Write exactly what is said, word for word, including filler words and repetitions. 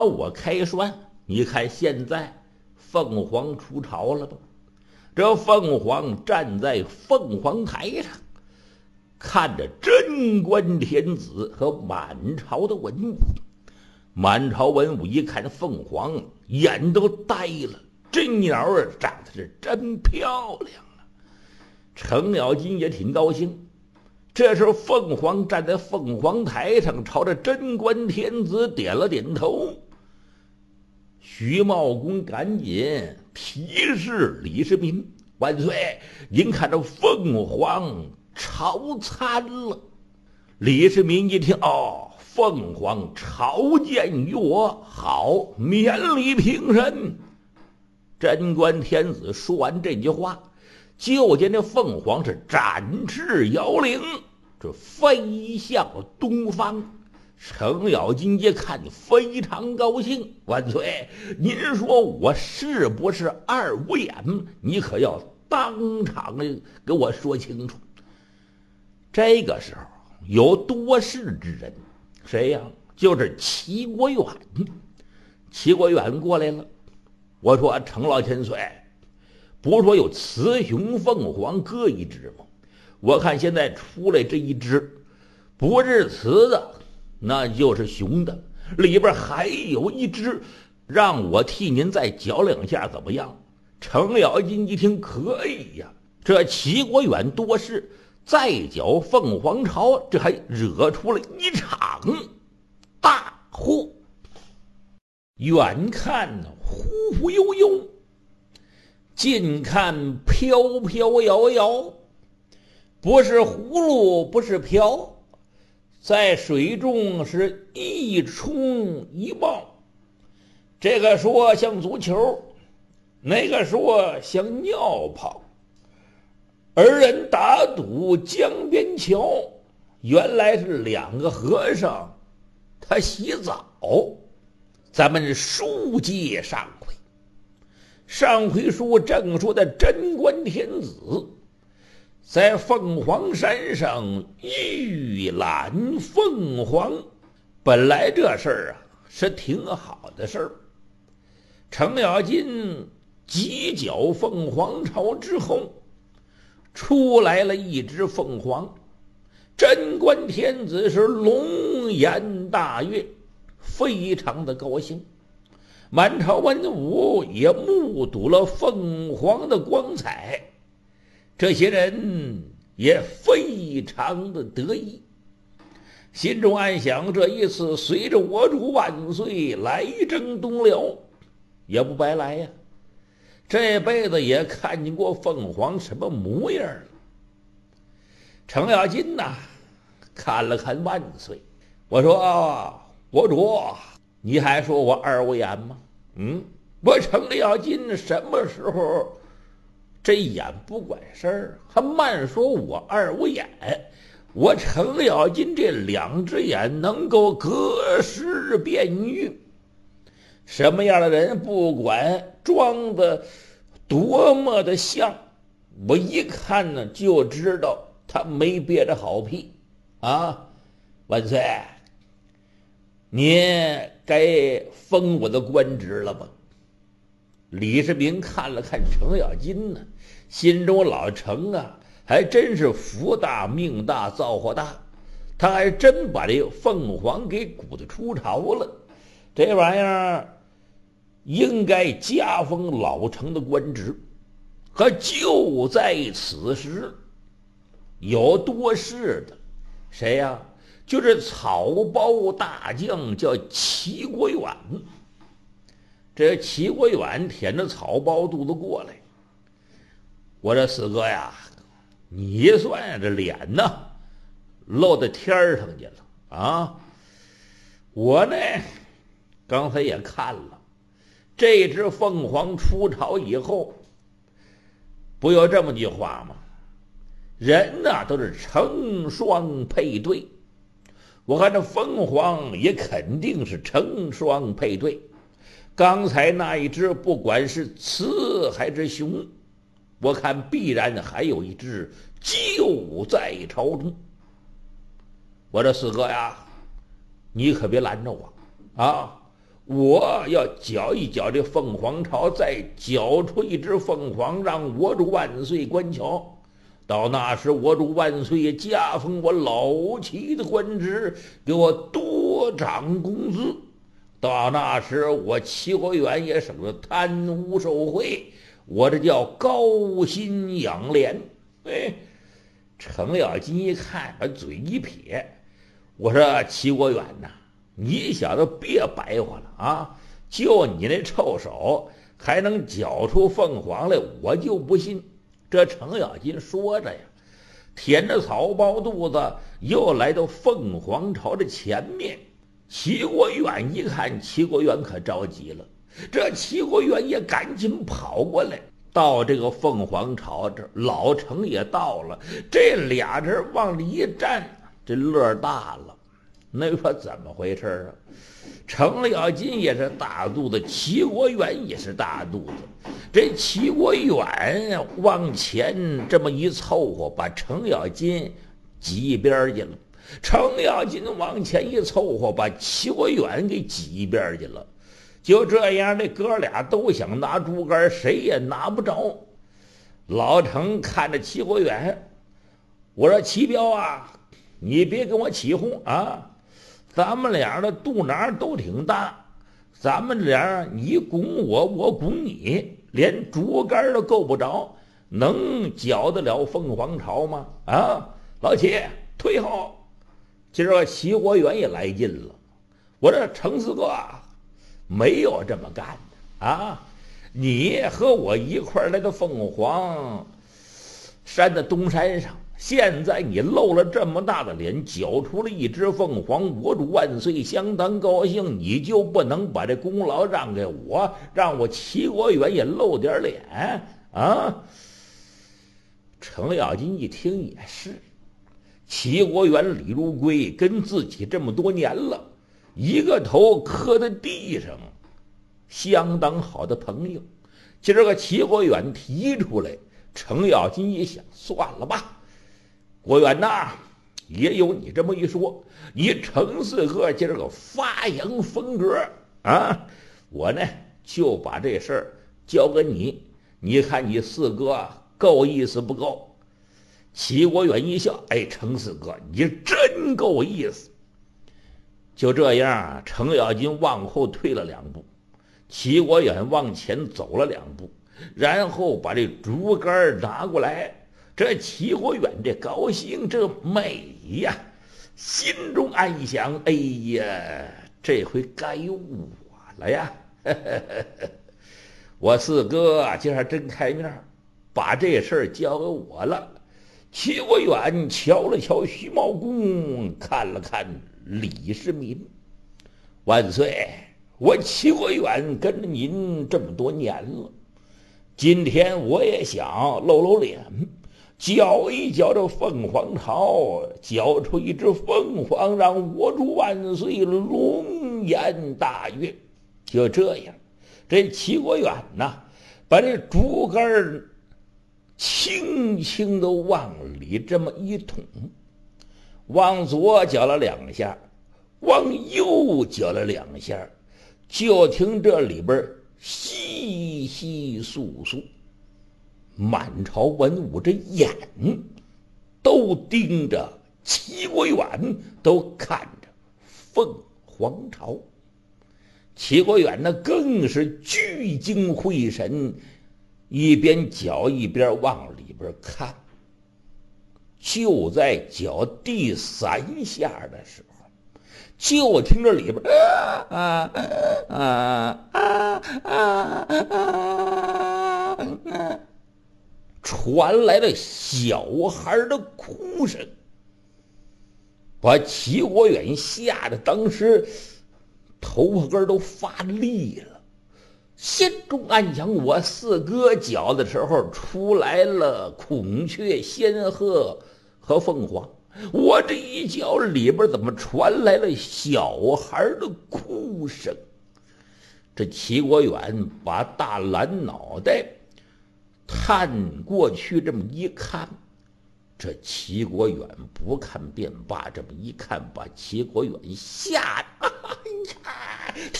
哦，我开涮，你看现在凤凰出巢了吧？这凤凰站在凤凰台上，看着贞观天子和满朝的文武。满朝文武一看凤凰，眼都呆了。这鸟儿长得是真漂亮啊！程咬金也挺高兴。这时候凤凰站在凤凰台上，朝着贞观天子点了点头。徐茂公赶紧提示李世民：“万岁，您看这凤凰朝参了。”李世民一听，哦，凤凰朝见于我，好，免礼平身。贞观天子说完这句话，就见这凤凰是展翅摇铃，这飞向东方。程咬金一看非常高兴：“万岁，您说我是不是二五眼？你可要当场给我说清楚。”这个时候有多事之人，谁呀？就是齐国远。齐国远过来了。我说：“程老千岁，不是说有雌雄凤凰各一只吗？我看现在出来这一只，不是雌的，那就是雄的，里边还有一只，让我替您再搅两下，怎么样？”程咬金一听，可以呀。这齐国远多事，再搅凤凰巢，这还惹出了一场大祸。远看忽忽悠悠，近看飘飘摇摇，不是葫芦不是瓢，在水中是一冲一冒。这个说像足球，那个说像尿泡。二人打赌江边桥，原来是两个和尚他洗澡。咱们书接上回，上回书正说的贞观天子在凤凰山上御览凤凰，本来这事儿啊是挺好的事儿。程咬金几搅凤凰巢之后，出来了一只凤凰，贞观天子是龙颜大悦，非常的高兴。满朝文武也目睹了凤凰的光彩，这些人也非常的得意，心中暗想：这一次随着我主万岁来征东辽，也不白来呀！这辈子也看见过凤凰什么模样了。程咬金呐，看了看万岁，我说：“啊，国主，你还说我二五眼吗？嗯，我程咬金什么时候这眼不管事儿？还慢说我二五眼，我程咬金这两只眼能够隔世辨玉。什么样的人，不管装的多么的像，我一看呢就知道他没憋着好屁啊！万岁，您该封我的官职了吧？”李世民看了看程咬金呢，心中老程啊，还真是福大命大造化大，他还真把这凤凰给鼓得出巢了。这玩意儿应该加封老程的官职。可就在此时，有多事的，谁呀？就是草包大将，叫齐国远。这齐国远舔着草包肚子过来，我说：“四哥呀，你算这脸呐露到天上去了啊！我呢，刚才也看了，这只凤凰出巢以后，不有这么句话吗？人呐都是成双配对，我看这凤凰也肯定是成双配对。刚才那一只不管是雌还是雄，我看必然还有一只就在巢中。我说：“四哥呀，你可别拦着我啊！ 我要搅一搅这凤凰巢，再搅出一只凤凰，让我主万岁观瞧。到那时，我主万岁也加封我老齐的官职，给我多涨工资。到那时，我齐国远也省得贪污受贿，我这叫高薪养廉。哎，程咬金一看，把嘴一撇，我说齐国远呐，你小子别白话了啊！就你那臭手还能搅出凤凰来，我就不信。这程咬金说着呀，舔着草包肚子，又来到凤凰巢的前面。齐国远一看，齐国远可着急了。这齐国远也赶紧跑过来，到这个凤凰巢这儿，老程也到了。这俩人往里一站，这乐大了。那说怎么回事啊？程咬金也是大肚子，齐国远也是大肚子。这齐国远往前这么一凑合，把程咬金挤一边去了。程咬金往前一凑合，把齐国远给挤一边去了。就这样，这哥俩都想拿竹竿，谁也拿不着。老程看着齐国远，我说齐彪啊，你别跟我起哄啊！咱们俩的肚腩都挺大，咱们俩你拱我，我拱你，连竹竿都够不着，能搅得了凤凰巢吗？啊，老齐退后！今儿个齐国远也来劲了，我这程四哥没有这么干的啊！你和我一块来到凤凰山的东山上，现在你露了这么大的脸，搅出了一只凤凰，我主万岁相当高兴，你就不能把这功劳让给我，让我齐国远也露点脸啊？程咬金一听也是，齐国远李如龟跟自己这么多年了，一个头磕在地上，相当好的朋友。今儿个齐国远提出来，程咬金一想，算了吧，国远呐，也有你这么一说。你程四哥今儿个发扬风格啊，我呢就把这事儿交给你，你看你四哥够意思不够？齐国远一笑，哎，程四哥你真够意思。就这样，程咬金往后退了两步，齐国远往前走了两步，然后把这竹竿拿过来。这齐国远这高兴，这美呀，心中暗想，哎呀，这回该我了呀。我四哥今儿真开面，把这事儿交给我了。齐国远瞧了瞧徐茂公，看了看李世民，万岁，我齐国远跟着您这么多年了，今天我也想露露脸，搅一搅这凤凰巢，搅出一只凤凰，让我主万岁龙颜大悦。就这样，这齐国远呐，把这竹竿轻轻地往里这么一捅，往左搅了两下，往右搅了两下，就听这里边稀稀簌簌，满朝文武这眼都盯着齐国远，都看着凤凰巢。齐国远那更是聚精会神，一边搅一边往里边看。就在搅第三下的时候，就听着里边啊啊啊啊啊啊传来了小孩的哭声，把齐国远吓得当时头发根都发立了，心中暗想，我四哥搅的时候出来了孔雀、仙鹤和凤凰，我这一搅里边怎么传来了小孩的哭声？这齐国远把大蓝脑袋探过去，这么一看，这齐国远不看便罢，这么一看，把齐国远吓得哎呀